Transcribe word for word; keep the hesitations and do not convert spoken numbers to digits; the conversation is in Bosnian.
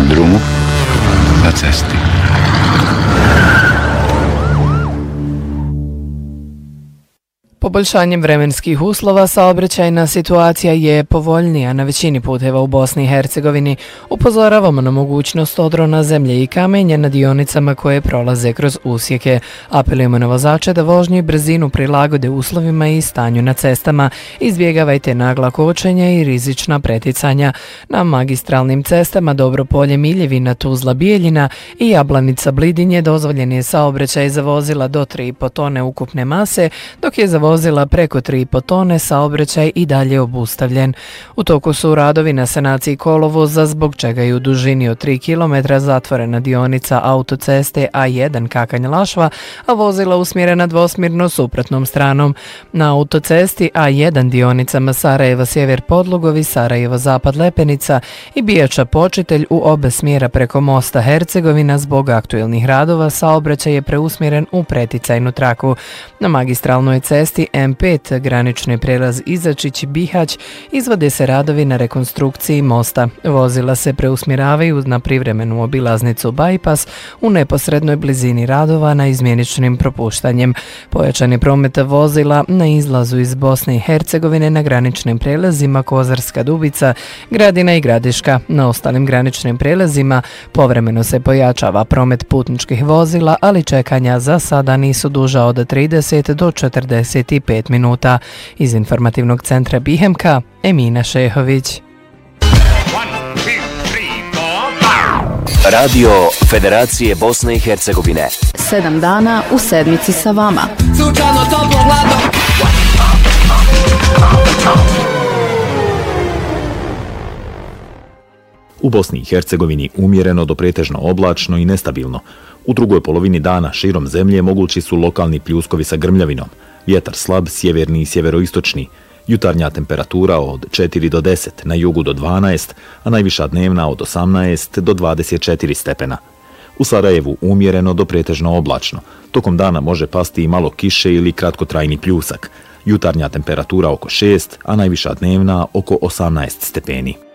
na drumu, na cesti. Poboljšanjem vremenskih uslova saobraćajna situacija je povoljnija na većini puteva u Bosni i Hercegovini. Upozoravamo na mogućnost odrona zemlje i kamenja na dionicama koje prolaze kroz usjeke. Apelujemo na vozače da vožnju i brzinu prilagode uslovima i stanju na cestama. Izbjegavajte nagla kočenja i rizična preticanja. Na magistralnim cestama Dobropolje Miljevina, Tuzla Bijeljina i Jablanica Blidinje dozvoljen je saobraćaj za vozila do tri i po tone ukupne mase, dok je za vozila preko tri i po tone saobraćaj i dalje obustavljen. U toku su radovi na sanaciji kolovoza, zbog čega je u dužini od tri kilometra zatvorena dionica autoceste A jedan Kakanj-Lašva, a vozila usmjerena dvosmjerno suprotnom stranom. Na autocesti A jedan dionicama Sarajevo-Sjever Podlugovi, Sarajevo-Zapad Lepenica i Bijača Počitelj u oba smjera preko mosta Hercegovina zbog aktuelnih radova saobraćaj je preusmjeren u preticajnu traku. Na magistralnoj cesti M pet granični prijelaz Izačić-Bihać izvode se radovi na rekonstrukciji mosta. Vozila se preusmjeravaju na privremenu obilaznicu Bypass u neposrednoj blizini radova na izmjeničnim propuštanjem. Pojačani promet vozila na izlazu iz Bosne i Hercegovine na graničnim prijelazima Kozarska Dubica, Gradina i Gradiška. Na ostalim graničnim prijelazima povremeno se pojačava promet putničkih vozila, ali čekanja za sada nisu duža od trideset do četrdeset pet minuta. Iz informativnog centra Bihemka, Emina Šehović. Radio Federacije Bosne i Hercegovine. Sedam dana u sedmici sa vama. U Bosni i Hercegovini umjereno do pretežno oblačno i nestabilno. U drugoj polovini dana širom zemlje mogući su lokalni pljuskovi sa grmljavinom. Vjetar slab, sjeverni i sjeveroistočni. Jutarnja temperatura od četiri do deset, na jugu do dvanaest, a najviša dnevna od osamnaest do dvadeset četiri stepena. U Sarajevu umjereno do pretežno oblačno. Tokom dana može pasti i malo kiše ili kratkotrajni pljusak. Jutarnja temperatura oko šest, a najviša dnevna oko osamnaest stepeni.